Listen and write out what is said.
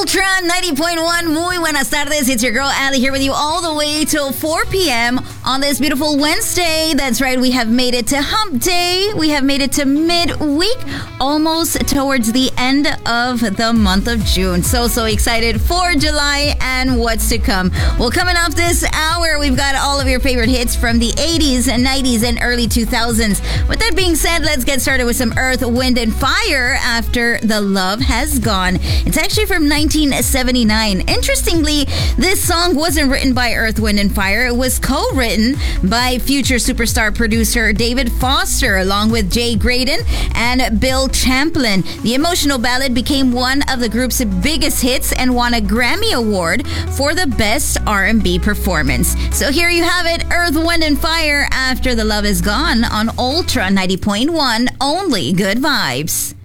Ultra 90.1. Muy buenas tardes. It's your girl, Ali, here with you all the way till 4 p.m. on this beautiful Wednesday. That's right. We have made it to Hump Day. We have made it to midweek, almost towards the end of the month of June. So excited for July and what's to come. Well, coming off this hour, we've got all of your favorite hits from the 80s and 90s and early 2000s. With that being said, let's get started with some Earth, Wind, and Fire after The Love Has Gone. It's actually from 1979. Interestingly, this song wasn't written by Earth, Wind, and Fire. It was co-written by future superstar producer David Foster along with Jay Graydon and Bill Champlin. The emotional ballad became one of the group's biggest hits and won a Grammy Award for the best R&B performance. So here you have it, Earth, Wind, and Fire after The Love Is Gone on Ultra 90.1, only good vibes.